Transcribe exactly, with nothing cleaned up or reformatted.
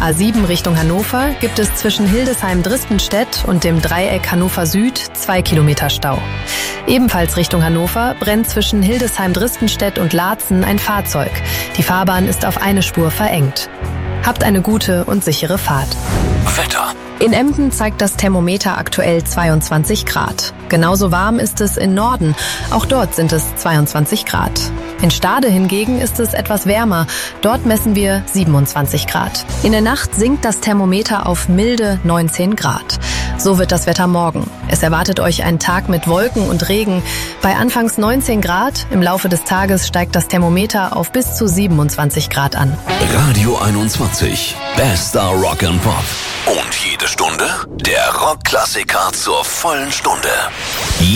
A sieben Richtung Hannover gibt es zwischen Hildesheim-Dristenstedt und dem Dreieck Hannover Süd zwei Kilometer Stau. Ebenfalls Richtung Hannover brennt zwischen Hildesheim-Dristenstedt und Laatzen ein Fahrzeug. Die Fahrbahn ist auf eine Spur verengt. Habt eine gute und sichere Fahrt. Wetter. In Emden zeigt das Thermometer aktuell zweiundzwanzig Grad. Genauso warm ist es im Norden. Auch dort sind es zweiundzwanzig Grad. In Stade hingegen ist es etwas wärmer. Dort messen wir siebenundzwanzig Grad. In der Nacht sinkt das Thermometer auf milde neunzehn Grad. So wird das Wetter morgen. Es erwartet euch ein Tag mit Wolken und Regen. Bei anfangs neunzehn Grad, im Laufe des Tages steigt das Thermometer auf bis zu siebenundzwanzig Grad an. Radio einundzwanzig. Bester Rock and Pop. Und jede Stunde der Rockklassiker zur vollen Stunde.